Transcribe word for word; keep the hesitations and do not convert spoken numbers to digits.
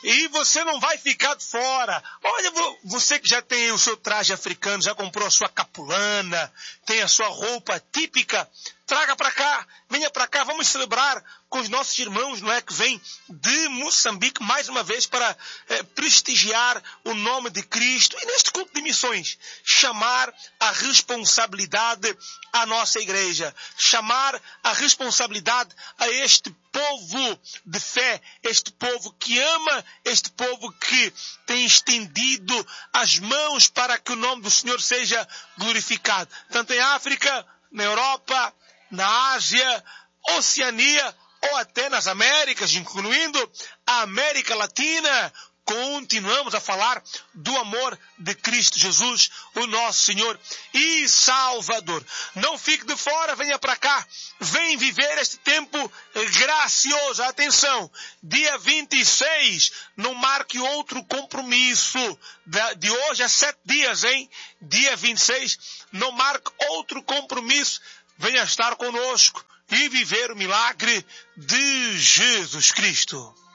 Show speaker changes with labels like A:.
A: E você não vai ficar de fora. Olha, você que já tem o seu traje africano, já comprou a sua capulana, tem a sua roupa típica, traga para cá, venha para cá, vamos celebrar com os nossos irmãos, não é, que vêm de Moçambique, mais uma vez, para eh, prestigiar o nome de Cristo. E neste culto de missões, chamar a responsabilidade à nossa igreja, chamar a responsabilidade a este povo de fé, este povo que ama, este povo que tem estendido as mãos para que o nome do Senhor seja glorificado. Tanto em África, na Europa, na Ásia, Oceania ou até nas Américas, incluindo a América Latina, continuamos a falar do amor de Cristo Jesus, o nosso Senhor e Salvador. Não fique de fora, venha para cá, vem viver este tempo gracioso. Atenção, dia vinte e seis, não marque outro compromisso. De hoje a sete dias, hein? Dia vinte e seis, não marque outro compromisso. Venha estar conosco e viver o milagre de Jesus Cristo.